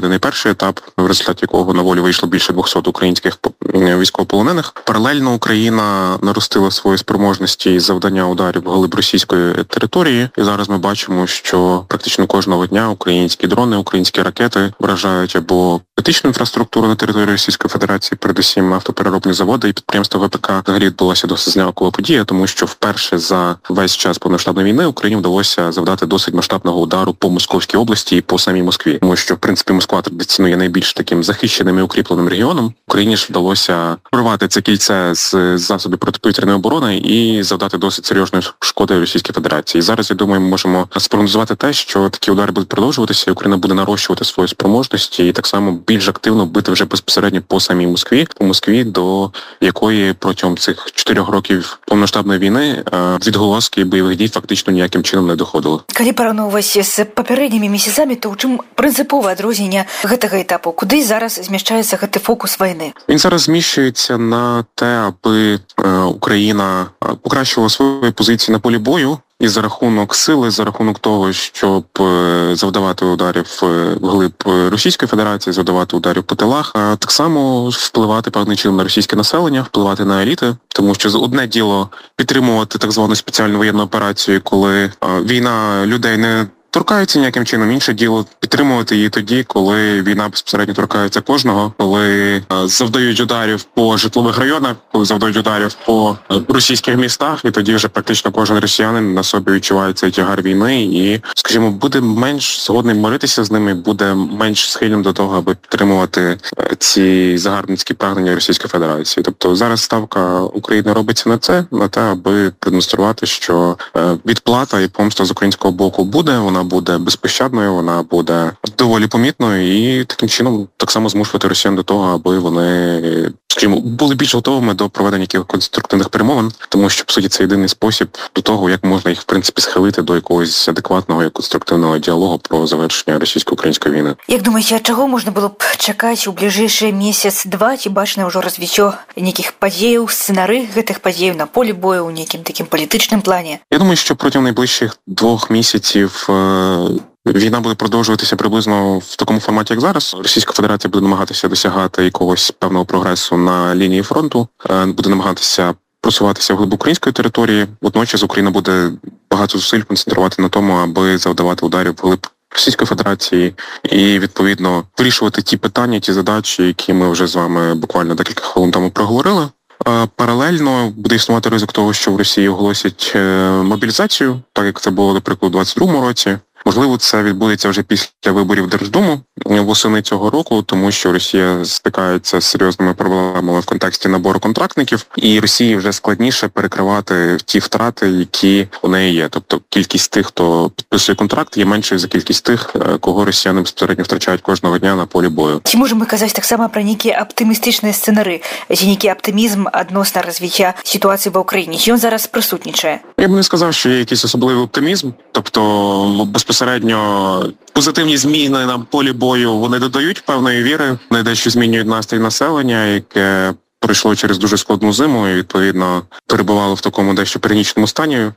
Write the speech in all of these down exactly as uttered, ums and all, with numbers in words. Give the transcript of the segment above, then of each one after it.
проведений перший етап, в результаті якого на волю вийшло більше двохсот українських військовополонених. Паралельно Україна наростила свої спроможності із завдання ударів вглиб російської території. І зараз ми бачимо, що практично кожного дня українські дрони, українські ракети вражають або критичну інфраструктуру на території Російської Федерації, передусім автопереробні заводи і підприємства ВПК. Взагалі відбулася досить знакова подія, тому що вперше за весь час повномасштабної війни Україні вдалося завдати досить масштабного удару по Московській області і по самій Москві. Тому що, в принципі, Москва традиційно є найбільш таким захищеним і укріпленим регіоном. Україні ж вдалося прорвати це кільце з засобів протиповітряної оборони і завдати досить серйозної шкоди Російській Федерації. І зараз, я думаю, ми можемо спрогнозувати те, що такі удари будуть продовжуватися, і Україна буде нарощувати свої спроможності і так само більш активно бити вже безпосередньо по самій Москві, по Москві, до якої протягом цих чотирьох років повномасштабної війни відголоски бойових дій фактично ніяким чином не доходили. Калі параўноўваць з папярэднімі месяцамі, то ў чым прынцыповае адрозненне гэтага этапу? Куды зараз змяшчаецца гэты фокус вайны? Він зараз зміщується на те, аби Україна покращувала свої позиції на полі бою, і за рахунок сили, за рахунок того, щоб завдавати ударів вглиб Російської Федерації, завдавати ударів по тилах, а так само впливати певним чином на російське населення, впливати на еліти. Тому що одне діло підтримувати так звану спеціальну воєнну операцію, коли війна людей не торкаються ніяким чином. Інше діло підтримувати її тоді, коли війна безпосередньо торкається кожного, коли завдають ударів по житлових районах, коли завдають ударів по російських містах, і тоді вже практично кожен росіянин на собі відчуває цей тягар війни і, скажімо, буде менш згодним миритися з ними, буде менш схильним до того, аби підтримувати ці загарбницькі прагнення Російської Федерації. Тобто зараз ставка України робиться на це, на те, аби продемонструвати, що відплата і помста з українського боку буде, вона буде безпощадною, вона буде доволі помітною і таким чином так само змушувати росіян до того, аби вони, скажімо, були більш готовими до проведення якихось конструктивних перемовин, тому що, по суті, це єдиний спосіб до того, як можна їх, в принципі, схилити до якогось адекватного і конструктивного діалогу про завершення російсько-української війни. Як думаєте, чого можна було б чекати у ближайший місяць-два? Ці бачне вже розвиття яких подій, сценарій гэтых подій на полі бою, у неким таким політичним плані? Я думаю, що протягом найближчих двох місяців війна буде продовжуватися приблизно в такому форматі, як зараз. Російська Федерація буде намагатися досягати якогось певного прогресу на лінії фронту, буде намагатися просуватися вглиб української території. Водночас Україна буде багато зусиль концентрувати на тому, аби завдавати ударів вглиб Російської Федерації і, відповідно, вирішувати ті питання, ті задачі, які ми вже з вами буквально декілька хвилин тому проговорили. Паралельно буде існувати ризик того, що в Росії оголосять мобілізацію, так як це було, наприклад, у двадцять другому році. Можливо, це відбудеться вже після виборів в Держдуму восени цього року, тому що Росія стикається з серйозними проблемами в контексті набору контрактників, і Росії вже складніше перекривати ті втрати, які у неї є. Тобто кількість тих, хто підписує контракт, є меншою за кількість тих, кого росіяни безпосередньо втрачають кожного дня на полі бою. Чи можемо ми казати так само про які оптимістичні сценарії, чи який оптимізм відносно розвиття ситуації в Україні? Чи він зараз присутнічає? Я б не сказав, що є якийсь особливий оптимізм, тобто безпосередньо позитивні зміни на полі бою, вони додають певної віри, вони дещо змінюють настрій населення, яке пройшло через дуже складну зиму і, відповідно, перебувало в такому дещо перенічному стані.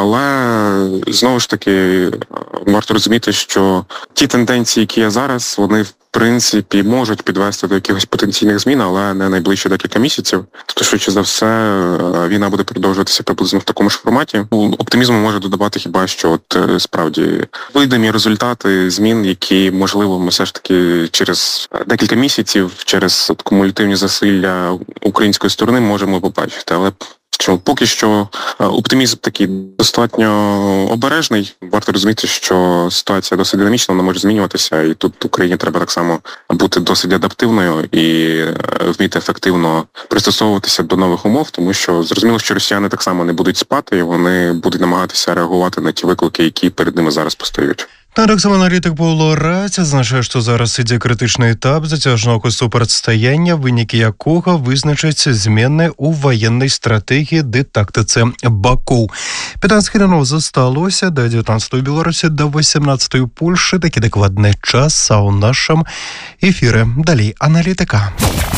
Але, знову ж таки, варто розуміти, що ті тенденції, які є зараз, вони, в принципі, можуть підвести до якихось потенційних змін, але не найближчі декілька місяців. Тобто, швидше за все, війна буде продовжуватися приблизно в такому ж форматі. Оптимізму може додавати хіба що, от, справді, видимі результати змін, які, можливо, ми все ж таки через декілька місяців, через от, кумулятивні зусилля української сторони можемо побачити. Але що поки що оптимізм такий достатньо обережний. Варто розуміти, що ситуація досить динамічна, вона може змінюватися, і тут Україні треба так само бути досить адаптивною і вміти ефективно пристосовуватися до нових умов, тому що зрозуміло, що росіяни так само не будуть спати, і вони будуть намагатися реагувати на ті виклики, які перед ними зараз постають. Так само аналітик Павло Раць адзначае, што зараз ідзе крытычны этап зацяжнога супрацьстаяння, вынікі якога вызначаць змены ў ваеннай стратэгіі ды тактыцы бакоў. пятнаццаць хвілінаў засталося да дзевятнаццатай Беларусі, да васемнаццатай Польшы. Такі дакладны час а ў нашым эфіры. Далей аналітыка.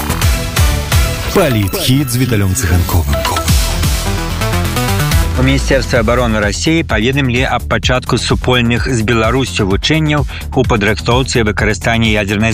Палітхіт з Віталем Циганковым. У Міністерстве обороны России паведамілі аб пачатку супольных з Беларусью вучэнняў у падрыхтоўцы і выкарыстанні ядзернай